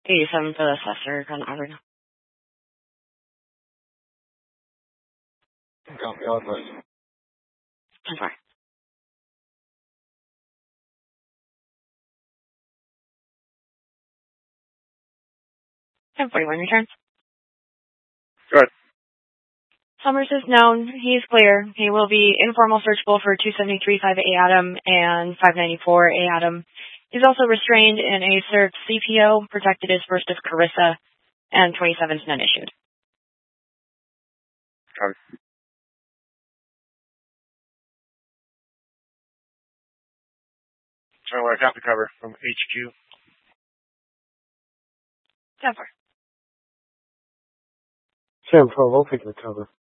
87 for the Cessna, Grand Avenue. Copy, all right. 10-4. 10-41 return. Good. Summers is known. He's clear. He will be informal searchable for 273 5A Adam and 594 A Adam. He's also restrained in a cert CPO, protected as first of Carissa, and 27 is none issued. Copy. Trying to work out the cover from HQ. 10-4. Sam 12, I'll take the cover.